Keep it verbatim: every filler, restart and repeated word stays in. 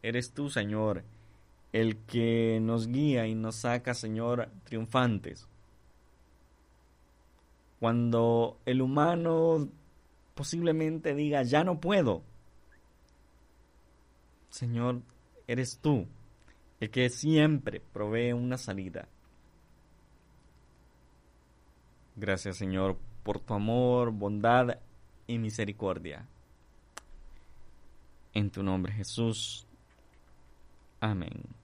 eres tú, Señor, el que nos guía y nos saca, Señor, triunfantes. Cuando el humano posiblemente diga, ya no puedo, Señor, eres tú el que siempre provee una salida. Gracias, Señor, por tu amor, bondad y misericordia. En tu nombre, Jesús. Amén.